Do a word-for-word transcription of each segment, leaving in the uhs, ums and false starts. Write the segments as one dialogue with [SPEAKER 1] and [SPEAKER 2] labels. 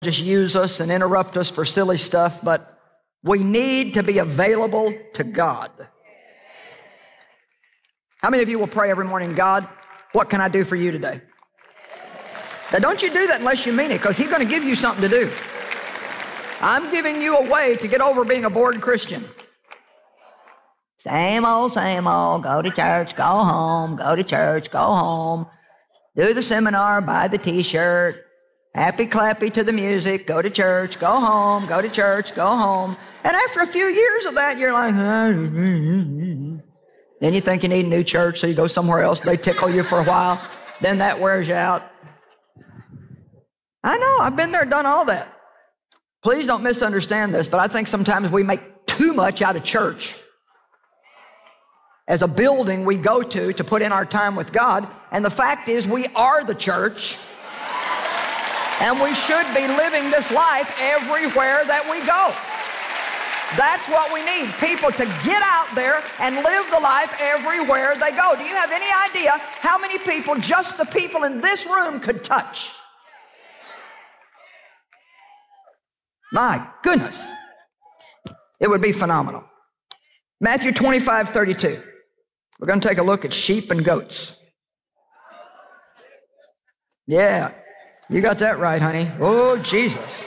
[SPEAKER 1] just use us and interrupt us for silly stuff, but we need to be available to God. How many of you will pray every morning, God, what can I do for you today? Now, don't you do that unless you mean it, because He's going to give you something to do. I'm giving you a way to get over being a bored Christian. Same old, same old, go to church, go home, go to church, go home, do the seminar, buy the t-shirt, happy clappy to the music, go to church, go home, go to church, go home. And after a few years of that, you're like, then you think you need a new church, so you go somewhere else. They tickle you for a while. Then that wears you out. I know, I've been there, done all that. Please don't misunderstand this, but I think sometimes we make too much out of church as a building we go to to put in our time with God. And the fact is, we are the church. And we should be living this life everywhere that we go. That's what we need, people to get out there and live the life everywhere they go. Do you have any idea how many people just the people in this room could touch? My goodness. It would be phenomenal. Matthew twenty-five thirty-two. We're going to take a look at sheep and goats. Yeah. You got that right, honey. Oh, Jesus.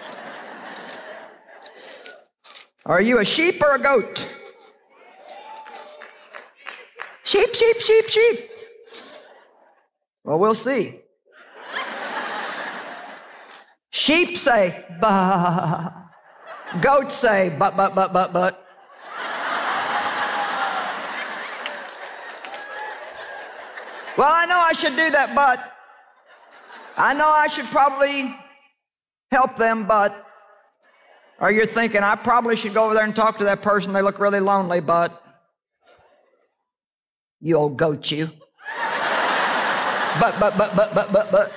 [SPEAKER 1] Are you a sheep or a goat? Sheep, sheep, sheep, sheep. Well, we'll see. Sheep say, bah. Goats say, but, but, but, but, but. Well, I know I should do that, but. I know I should probably help them, but, or you're thinking, I probably should go over there and talk to that person. They look really lonely, but, you old goat, you. But, but, but, but, but, but, but.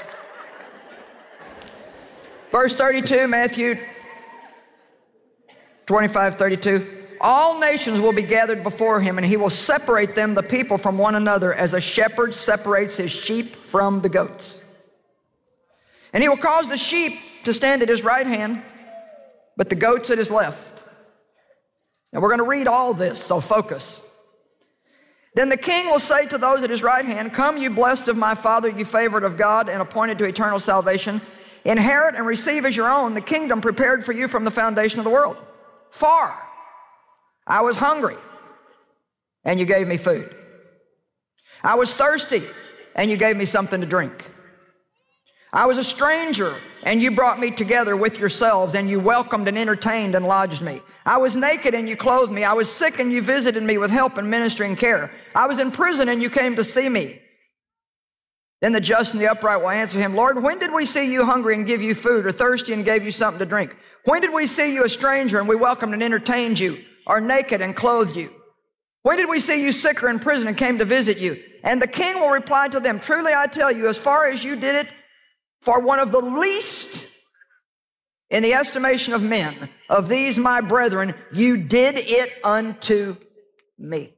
[SPEAKER 1] Verse thirty-two, Matthew twenty-five thirty-two. All nations will be gathered before him, and he will separate them, the people, from one another, as a shepherd separates his sheep from the goats. And he will cause the sheep to stand at his right hand, but the goats at his left. And we're going to read all this, so focus. Then the king will say to those at his right hand, come, you blessed of my Father, you favored of God, and appointed to eternal salvation. Inherit and receive as your own the kingdom prepared for you from the foundation of the world. For I was hungry, and you gave me food. I was thirsty, and you gave me something to drink. I was a stranger, and you brought me together with yourselves, and you welcomed and entertained and lodged me. I was naked, and you clothed me. I was sick, and you visited me with help and ministry and care. I was in prison, and you came to see me. Then the just and the upright will answer him, Lord, when did we see you hungry and give you food, or thirsty and gave you something to drink? When did we see you a stranger and we welcomed and entertained you, or naked and clothed you? When did we see you sick or in prison and came to visit you? And the king will reply to them, truly I tell you, as far as you did it for one of the least in the estimation of men, of these my brethren, you did it unto me.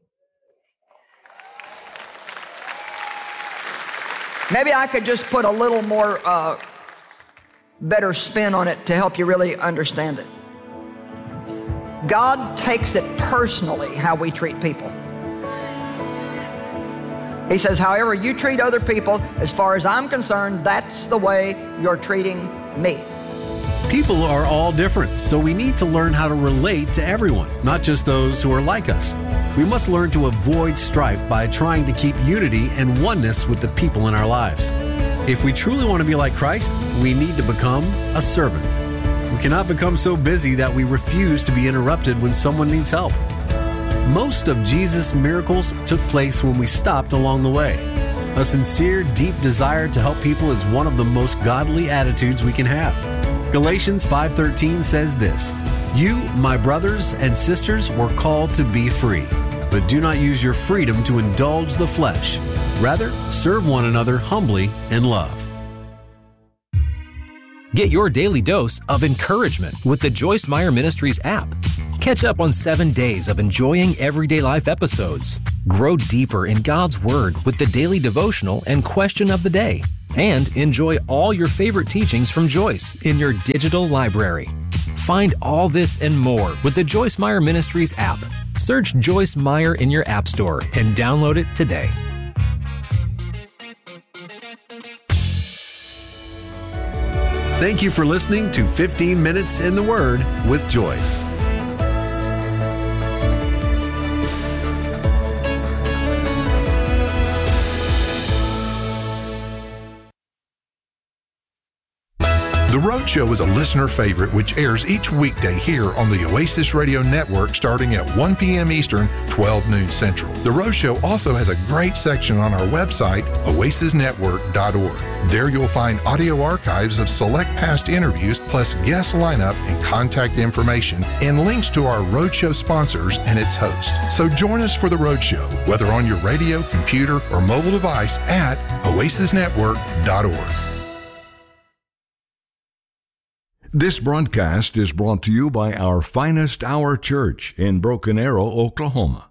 [SPEAKER 1] Maybe I could just put a little more uh, better spin on it to help you really understand it. God takes it personally how we treat people. He says, however you treat other people, as far as I'm concerned, that's the way you're treating me.
[SPEAKER 2] People are all different, so we need to learn how to relate to everyone, not just those who are like us. We must learn to avoid strife by trying to keep unity and oneness with the people in our lives. If we truly want to be like Christ, we need to become a servant. We cannot become so busy that we refuse to be interrupted when someone needs help. Most of Jesus' miracles took place when we stopped along the way. A sincere, deep desire to help people is one of the most godly attitudes we can have. Galatians five thirteen says this, you, my brothers and sisters, were called to be free, but do not use your freedom to indulge the flesh. Rather, serve one another humbly in love.
[SPEAKER 3] Get your daily dose of encouragement with the Joyce Meyer Ministries app. Catch up on seven days of enjoying everyday life episodes. Grow deeper in God's Word with the daily devotional and question of the day. And enjoy all your favorite teachings from Joyce in your digital library. Find all this and more with the Joyce Meyer Ministries app. Search Joyce Meyer in your app store and download it today.
[SPEAKER 2] Thank you for listening to fifteen minutes in the Word with Joyce.
[SPEAKER 4] The Road Show is a listener favorite which airs each weekday here on the Oasis Radio Network starting at one p.m. Eastern, twelve noon Central. The Road Show also has a great section on our website, oasis network dot org. There you'll find audio archives of select past interviews, plus guest lineup and contact information, and links to our Road Show sponsors and its host. So join us for The Road Show, whether on your radio, computer, or mobile device at oasis network dot org.
[SPEAKER 5] This broadcast is brought to you by our Finest Hour Church in Broken Arrow, Oklahoma.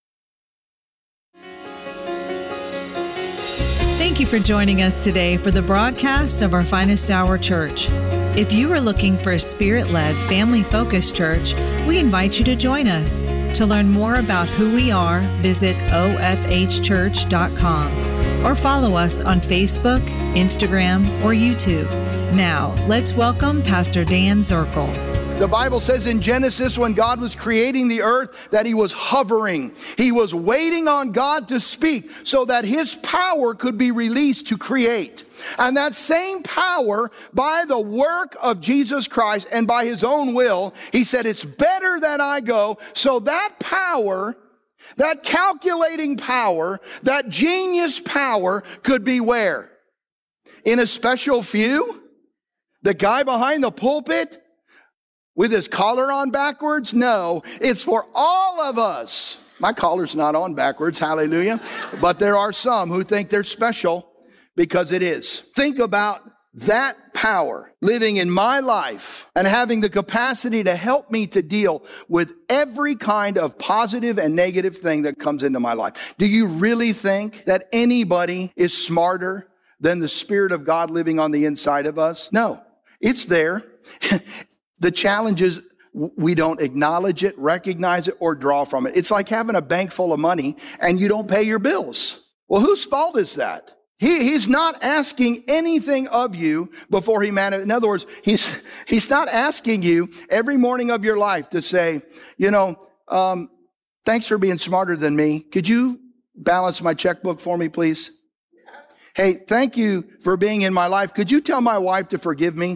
[SPEAKER 6] Thank you for joining us today for the broadcast of our Finest Hour Church. If you are looking for a Spirit-led, family-focused church, we invite you to join us. To learn more about who we are, visit o f h church dot com or follow us on Facebook, Instagram, or YouTube. Now, let's welcome Pastor Dan Zirkle.
[SPEAKER 7] The Bible says in Genesis, when God was creating the earth, that he was hovering. He was waiting on God to speak so that his power could be released to create. And that same power, by the work of Jesus Christ and by his own will, he said, it's better that I go. So that power, that calculating power, that genius power could be where? In a special few? The guy behind the pulpit with his collar on backwards? No, it's for all of us. My collar's not on backwards, hallelujah. But there are some who think they're special because it is. Think about that power living in my life and having the capacity to help me to deal with every kind of positive and negative thing that comes into my life. Do you really think that anybody is smarter than the Spirit of God living on the inside of us? No. It's there. The challenge is we don't acknowledge it, recognize it, or draw from it. It's like having a bank full of money and you don't pay your bills. Well, whose fault is that? He, he's not asking anything of you before he manifests. In other words, he's, he's not asking you every morning of your life to say, you know, um, thanks for being smarter than me. Could you balance my checkbook for me, please? Hey, thank you for being in my life. Could you tell my wife to forgive me?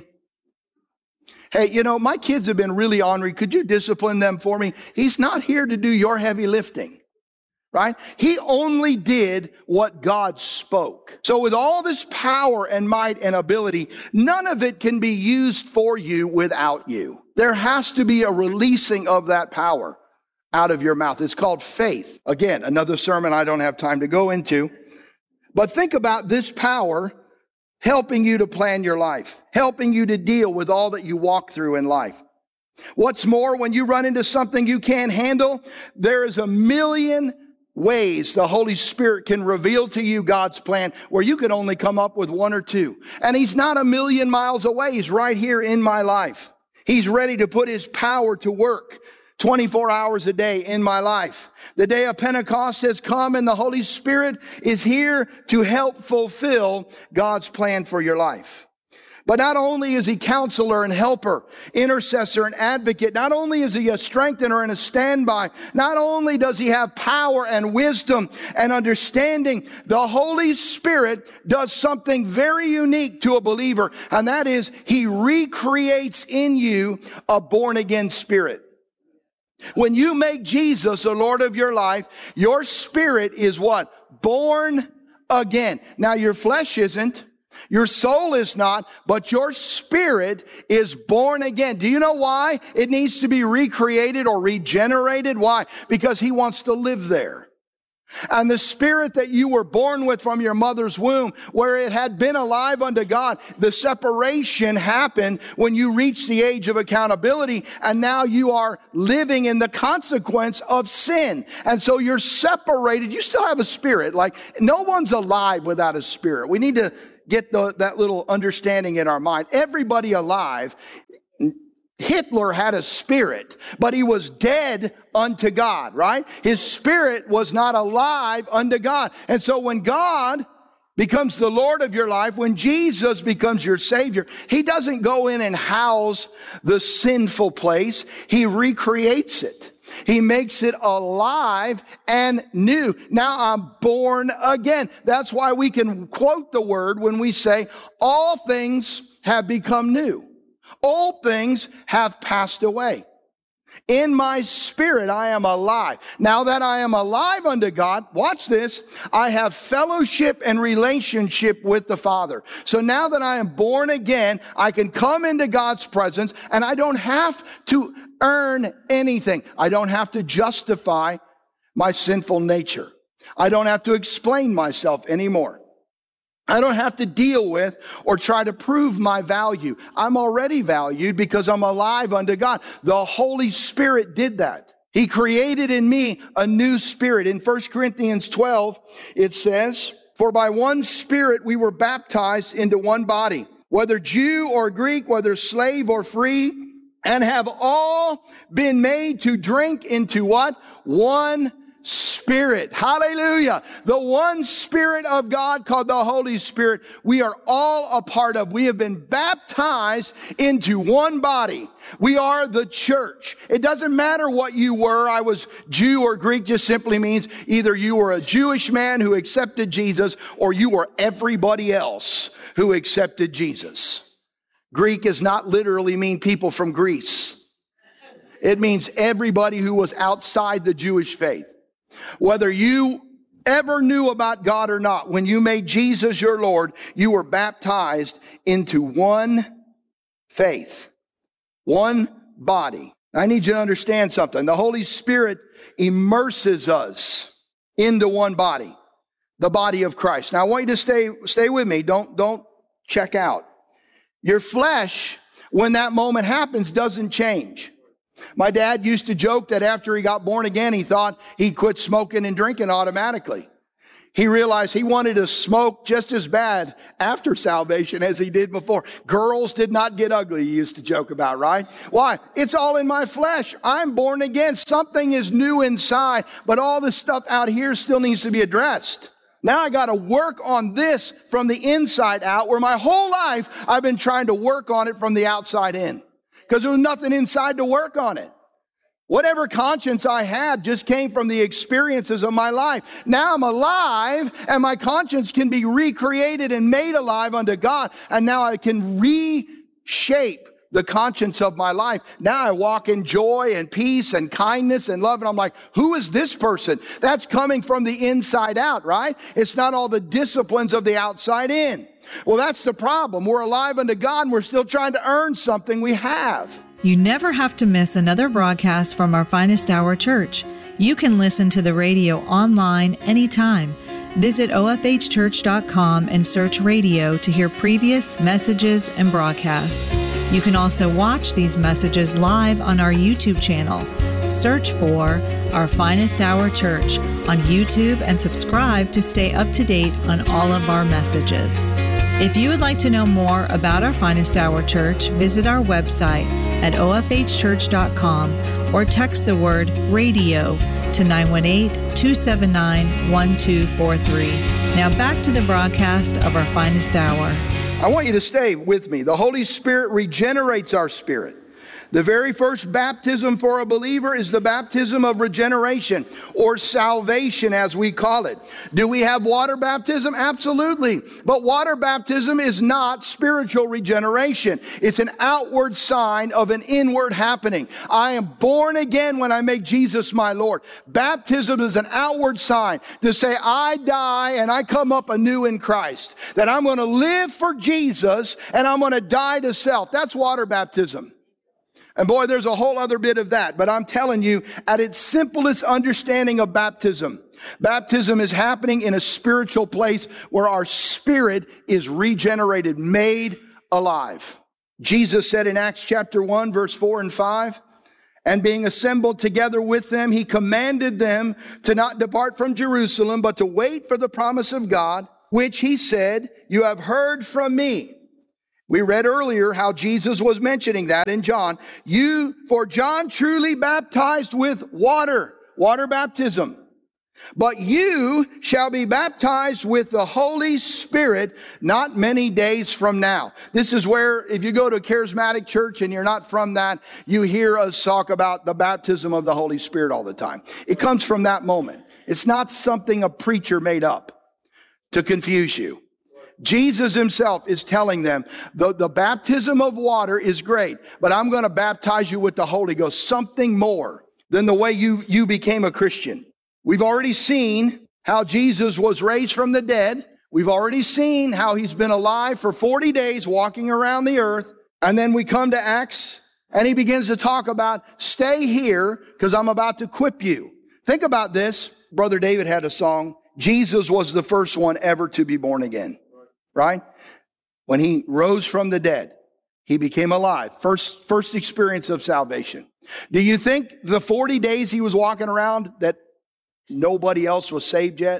[SPEAKER 7] Hey, you know, my kids have been really ornery. Could you discipline them for me? He's not here to do your heavy lifting, right? He only did what God spoke. So with all this power and might and ability, none of it can be used for you without you. There has to be a releasing of that power out of your mouth. It's called faith. Again, another sermon I don't have time to go into. But think about this power helping you to plan your life, helping you to deal with all that you walk through in life. What's more, when you run into something you can't handle, there is a million ways the Holy Spirit can reveal to you God's plan where you can only come up with one or two. And he's not a million miles away. He's right here in my life. He's ready to put his power to work twenty-four hours a day in my life. The day of Pentecost has come and the Holy Spirit is here to help fulfill God's plan for your life. But not only is he counselor and helper, intercessor and advocate, not only is he a strengthener and a standby, not only does he have power and wisdom and understanding, the Holy Spirit does something very unique to a believer, and that is he recreates in you a born-again spirit. When you make Jesus the Lord of your life, your spirit is what? Born again. Now your flesh isn't, your soul is not, but your spirit is born again. Do you know why it needs to be recreated or regenerated? Why? Because he wants to live there. And the spirit that you were born with from your mother's womb, where it had been alive unto God, the separation happened when you reached the age of accountability, and now you are living in the consequence of sin. And so you're separated. You still have a spirit. Like, no one's alive without a spirit. We need to get the, that little understanding in our mind. Everybody alive, Hitler had a spirit, but he was dead unto God, right? His spirit was not alive unto God. And so when God becomes the Lord of your life, when Jesus becomes your Savior, He doesn't go in and house the sinful place. He recreates it. He makes it alive and new. Now I'm born again. That's why we can quote the word when we say, all things have become new. Old things have passed away. In my spirit, I am alive. Now that I am alive unto God, watch this, I have fellowship and relationship with the Father. So now that I am born again, I can come into God's presence and I don't have to earn anything. I don't have to justify my sinful nature. I don't have to explain myself anymore. I don't have to deal with or try to prove my value. I'm already valued because I'm alive unto God. The Holy Spirit did that. He created in me a new spirit. In First Corinthians twelve, it says, for by one Spirit we were baptized into one body, whether Jew or Greek, whether slave or free, and have all been made to drink into what? One Spirit. Hallelujah. The one Spirit of God called the Holy Spirit, we are all a part of. We have been baptized into one body. We are the church. It doesn't matter what you were. I was Jew or Greek, just simply means either you were a Jewish man who accepted Jesus or you were everybody else who accepted Jesus. Greek does not literally mean people from Greece. It means everybody who was outside the Jewish faith. Whether you ever knew about God or not, when you made Jesus your Lord, you were baptized into one faith, one body. I need you to understand something. The Holy Spirit immerses us into one body, the body of Christ. Now I want you to stay, stay with me. Don't, don't check out. Your flesh, when that moment happens, doesn't change. My dad used to joke that after he got born again, he thought he'd quit smoking and drinking automatically. He realized he wanted to smoke just as bad after salvation as he did before. Girls did not get ugly, he used to joke about, right? Why? It's all in my flesh. I'm born again. Something is new inside, but all this stuff out here still needs to be addressed. Now I got to work on this from the inside out, where my whole life I've been trying to work on it from the outside in. Because there was nothing inside to work on it. Whatever conscience I had just came from the experiences of my life. Now I'm alive, and my conscience can be recreated and made alive unto God. And now I can reshape the conscience of my life. Now I walk in joy and peace and kindness and love. And I'm like, who is this person? That's coming from the inside out, right? It's not all the disciplines of the outside in. Well, that's the problem. We're alive unto God and we're still trying to earn something we have.
[SPEAKER 6] You never have to miss another broadcast from our Finest Hour Church. You can listen to the radio online anytime. Visit O F H church dot com and search radio to hear previous messages and broadcasts. You can also watch these messages live on our YouTube channel. Search for Our Finest Hour Church on YouTube and subscribe to stay up to date on all of our messages. If you would like to know more about our Finest Hour Church, visit our website at O F H church dot com or text the word radio to nine one eight, two seven nine, one two four three. Now back to the broadcast of our Finest Hour.
[SPEAKER 7] I want you to stay with me. The Holy Spirit regenerates our spirit. The very first baptism for a believer is the baptism of regeneration, or salvation as we call it. Do we have water baptism? Absolutely. But water baptism is not spiritual regeneration. It's an outward sign of an inward happening. I am born again when I make Jesus my Lord. Baptism is an outward sign to say I die and I come up anew in Christ. That I'm going to live for Jesus and I'm going to die to self. That's water baptism. And boy, there's a whole other bit of that. But I'm telling you, at its simplest understanding of baptism, baptism is happening in a spiritual place where our spirit is regenerated, made alive. Jesus said in Acts chapter one, verse four and five, and being assembled together with them, he commanded them to not depart from Jerusalem, but to wait for the promise of God, which he said, you have heard from me. We read earlier how Jesus was mentioning that in John. You, for John truly baptized with water, water baptism. But you shall be baptized with the Holy Spirit not many days from now. This is where, if you go to a charismatic church and you're not from that, you hear us talk about the baptism of the Holy Spirit all the time. It comes from that moment. It's not something a preacher made up to confuse you. Jesus himself is telling them, the, the baptism of water is great, but I'm going to baptize you with the Holy Ghost, something more than the way you, you became a Christian. We've already seen how Jesus was raised from the dead. We've already seen how he's been alive for forty days walking around the earth. And then we come to Acts and he begins to talk about, stay here because I'm about to equip you. Think about this. Brother David had a song. Jesus was the first one ever to be born again. Right? When he rose from the dead, he became alive. First, first experience of salvation. Do you think the forty days he was walking around that nobody else was saved yet?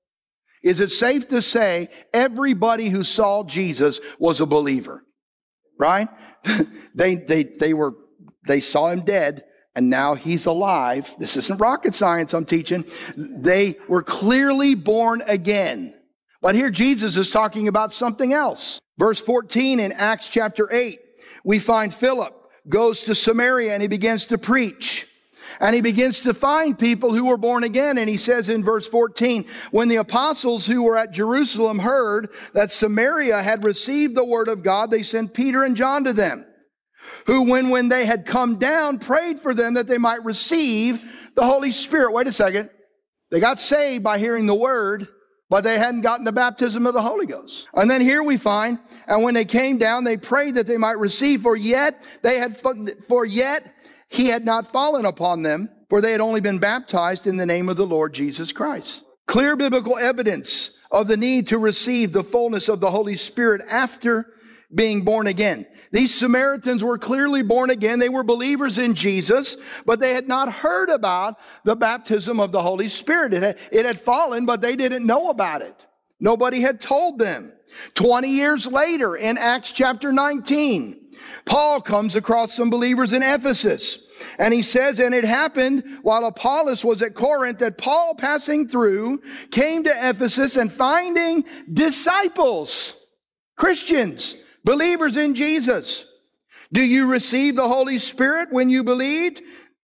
[SPEAKER 7] Is it safe to say everybody who saw Jesus was a believer? Right? they, they, they were, they saw him dead and now he's alive. This isn't rocket science I'm teaching. They were clearly born again. But here Jesus is talking about something else. Verse fourteen in Acts chapter eight, we find Philip goes to Samaria and he begins to preach. And he begins to find people who were born again. And he says in verse fourteen, when the apostles who were at Jerusalem heard that Samaria had received the word of God, they sent Peter and John to them, who when, when they had come down, prayed for them that they might receive the Holy Spirit. Wait a second. They got saved by hearing the word, but they hadn't gotten the baptism of the Holy Ghost. And then here we find, and when they came down, they prayed that they might receive, for yet they had, for yet he had not fallen upon them, for they had only been baptized in the name of the Lord Jesus Christ. Clear biblical evidence of the need to receive the fullness of the Holy Spirit after being born again. These Samaritans were clearly born again. They were believers in Jesus, but they had not heard about the baptism of the Holy Spirit. It had, it had fallen, but they didn't know about it. Nobody had told them. twenty years later, in Acts chapter nineteen, Paul comes across some believers in Ephesus. And he says, and it happened while Apollos was at Corinth that Paul, passing through, came to Ephesus, and finding disciples, Christians, believers in Jesus. Do you receive the Holy Spirit when you believed?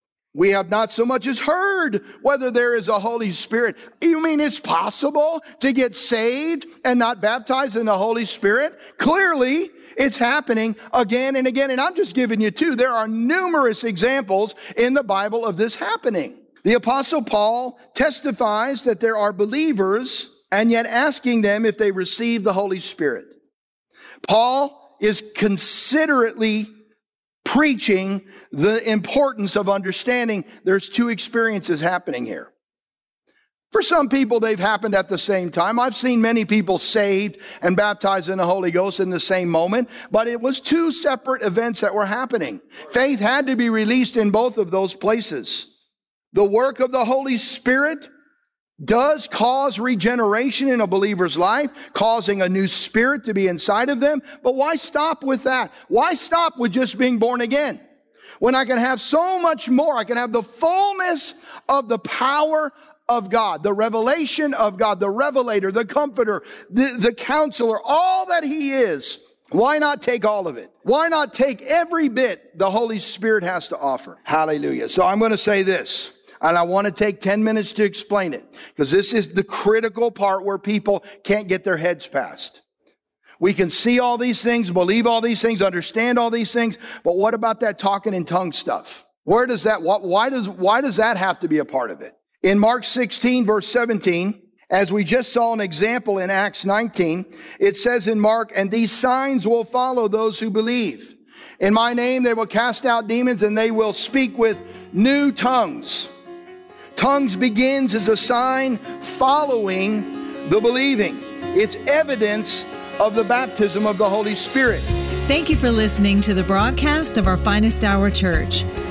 [SPEAKER 7] We have not so much as heard whether there is a Holy Spirit. You mean it's possible to get saved and not baptized in the Holy Spirit? Clearly, it's happening again and again. And I'm just giving you two. There are numerous examples in the Bible of this happening. The Apostle Paul testifies that there are believers and yet asking them if they receive the Holy Spirit. Paul is considerately preaching the importance of understanding there's two experiences happening here. For some people, they've happened at the same time. I've seen many people saved and baptized in the Holy Ghost in the same moment, but it was two separate events that were happening. Faith had to be released in both of those places. The work of the Holy Spirit does cause regeneration in a believer's life, causing a new spirit to be inside of them. But why stop with that? Why stop with just being born again? When I can have so much more, I can have the fullness of the power of God, the revelation of God, the revelator, the comforter, the, the counselor, all that he is. Why not take all of it? Why not take every bit the Holy Spirit has to offer? Hallelujah. So I'm going to say this. And I want to take ten minutes to explain it, because this is the critical part where people can't get their heads past. We can see all these things, believe all these things, understand all these things, but what about that talking in tongues stuff? Where does that, why does, why does that have to be a part of it? In Mark sixteen, verse seventeen, as we just saw an example in Acts nineteen, it says in Mark, and these signs will follow those who believe. In my name they will cast out demons, and they will speak with new tongues. Tongues begins as a sign following the believing. It's evidence of the baptism of the Holy Spirit.
[SPEAKER 6] Thank you for listening to the broadcast of our Finest Hour Church.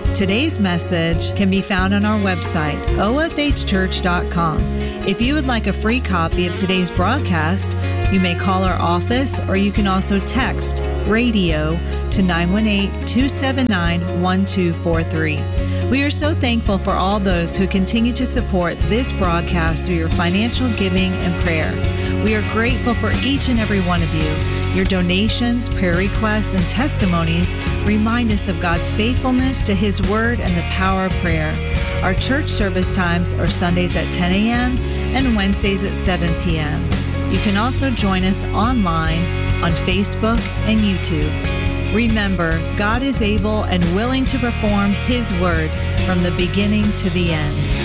[SPEAKER 6] Today's message can be found on our website, o f h church dot com. If you would like a free copy of today's broadcast, you may call our office or you can also text radio to nine one eight, two seven nine, one two four three. We are so thankful for all those who continue to support this broadcast through your financial giving and prayer. We are grateful for each and every one of you. Your donations, prayer requests, and testimonies remind us of God's faithfulness to His Word and the power of prayer. Our church service times are Sundays at ten a.m. and Wednesdays at seven p.m. You can also join us online on Facebook and YouTube. Remember, God is able and willing to perform His word from the beginning to the end.